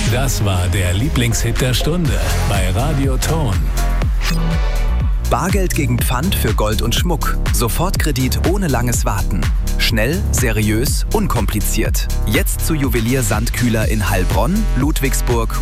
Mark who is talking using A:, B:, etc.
A: Das war der Lieblingshit der Stunde bei Radio Ton.
B: Bargeld gegen Pfand für Gold und Schmuck. Sofortkredit ohne langes Warten. Schnell, seriös, unkompliziert. Jetzt zu Juwelier Sandkühler in Heilbronn, Ludwigsburg